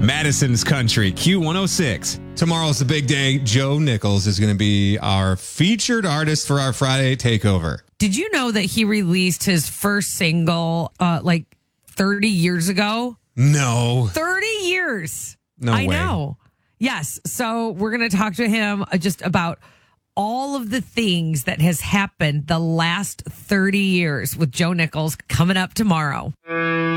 Madison's Country, Q106. Tomorrow's the big day. Joe Nichols is going to be our featured artist for our Friday takeover. Did you know that he released his first single like 30 years ago? No. 30 years. No I way. know. Yes. So we're going to talk to him just about all of the things that has happened the last 30 years with Joe Nichols coming up tomorrow.